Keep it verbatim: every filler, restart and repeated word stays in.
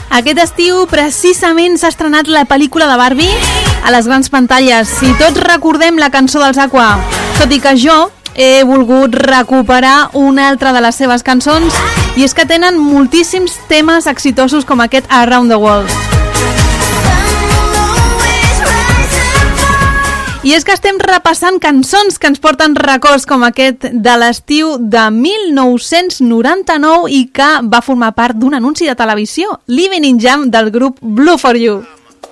Aquest estiu precisament s'ha estrenat la pel·lícula de Barbie a les grans pantalles i tots recordem la cançó dels Aqua, tot i que jo he volgut recuperar una altra de les seves cançons i és que tenen moltíssims temes exitosos com aquest Around the World. I és que estem repassant cançons que ens porten records com aquest de l'estiu de mil nou-cents noranta-nou i que va formar part d'un anunci de televisió, Living in Jam del grup Blue for You.